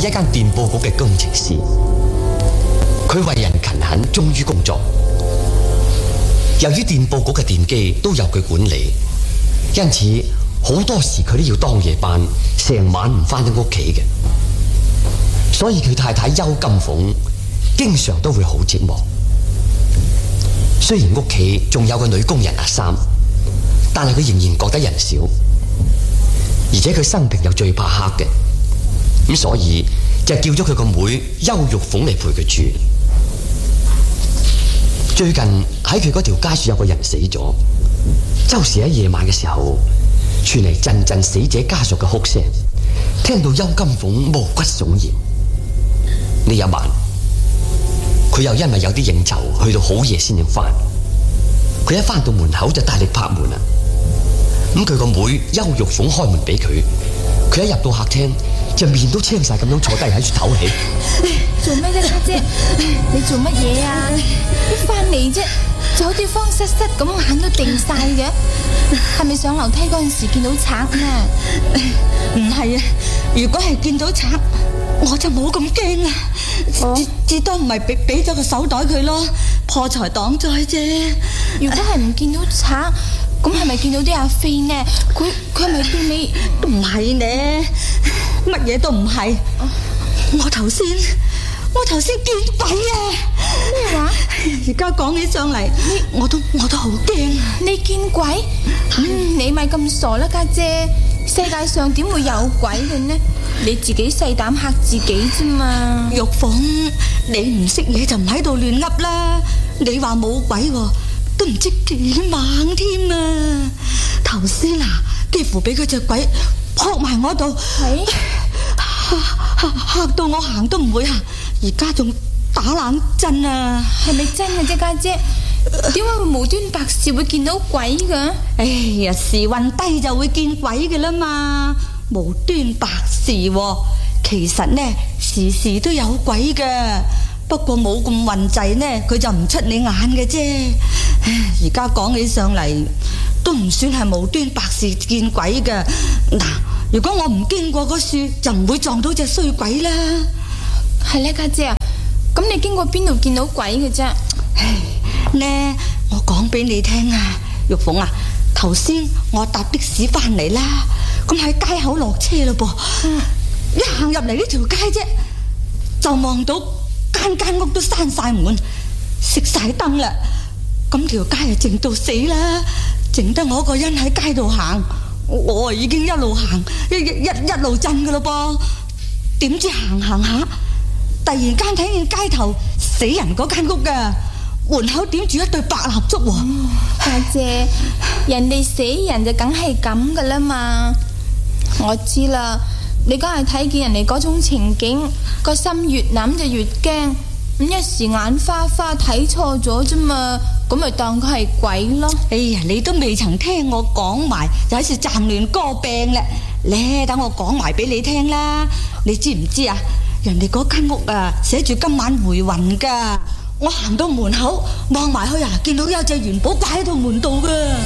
一間電報局嘅工程師，佢為人勤懇，忠於工作。由於電報局嘅電機都由佢管理，因此好多時佢都要當夜班，成晚唔返到屋企嘅。所以佢太太邱金鳳經常都會好寂寞。雖然屋企仲有個女工人阿三，但係佢仍然覺得人少，而且佢生平又最怕黑嘅，咁所以就叫咗佢個妹邱玉鳳嚟陪佢住。最近喺佢嗰條街樹有個人死咗，周時喺夜晚嘅時候傳嚟陣陣死者家屬嘅哭聲，聽到邱金鳳毛骨悚然。呢一晚佢又因為有啲應酬，去到好夜先至返。佢一返到門口就大力拍門啦。咁佢個妹邱玉鳳開門俾佢，佢一入到客廳就面都青晒咁樣坐低喺度唞氣。 做咩啫，家姐？你做乜嘢啊？一返嚟啫，就好似慌失失咁，眼都定晒嘅。係咪上樓梯嗰陣時見到賊啊？ 唔係啊，如果係見到賊，我就冇咁驚啊。至多唔係俾咗個手袋佢咯，破財擋災啫。 如果係唔見到賊，咁係咪見到啲阿飛呢？佢係咪對你？ 唔係呢，乜嘢都唔係。我頭先見鬼啊！ 咩話？ 而家講起上嚟，我都好驚啊！ 你見鬼？你咪咁傻啦，家姐！世界上點會有鬼嘅呢？你自己細膽嚇自己啫嘛！ 玉鳳，你唔識嘢就唔喺度亂噏啦！你話冇鬼喎，都唔知幾猛添啊！頭先啊，幾乎俾佢隻鬼撲埋我度，嚇到我行都唔會行，而家仲打冷震啊！ 係咪真嘅啫，家姐？點解會無端白事會見到鬼㗎？ 哎呀，時運低就會見鬼嘅啦嘛，無端白事喎。其實呢，時時都有鬼嘅，不過冇咁運滯呢，佢就唔出你眼嘅啫。而家講起上嚟，都唔算係無端白事見鬼嘅。嗱，如果我唔經過嗰樹，就唔會撞到隻衰鬼啦。 係咧，家姐啊，咁你經過邊度見到鬼嘅啫？ 呢，我講俾你聽啊，玉鳳啊，頭先我搭的士翻嚟啦，咁喺街口落車咯噃，一行入嚟呢條街啫，就望到間屋都閂晒門，熄晒燈啦，咁條街啊靜到死啦，靜得我一個人喺街度行，我已經一路行一路震噶咯噃，點知行下，突然間睇見街頭死人嗰間屋噶。門口點住一對白蠟燭喎， 家姐，人哋死人就梗係咁噶啦嘛。我知啦，你梗係睇見人哋嗰種情景，個心越諗就越驚，咁一時眼花花睇錯咗啫嘛，咁咪當佢係鬼咯。 哎呀，你都未曾聽我講埋，就喺度暫亂歌病啦。咧，等我講埋俾你聽啦。你知唔知啊？人哋嗰間屋啊，寫住今晚回魂噶。我行到門口望埋去啊，見到有隻元寶掛喺度門度噶。